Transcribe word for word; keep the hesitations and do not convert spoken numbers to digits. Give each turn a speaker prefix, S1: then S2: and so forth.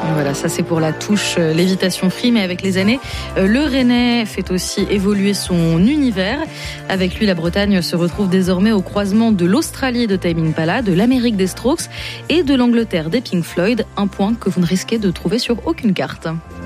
S1: Voilà, ça c'est pour la touche euh, lévitation free, mais avec les années, euh, le Rennais fait aussi évoluer son univers. Avec lui, la Bretagne se retrouve désormais au croisement de l'Australie de Tame Impala, de l'Amérique des Strokes et de l'Angleterre des Pink Floyd, un point que vous ne risquez de trouver sur aucune carte.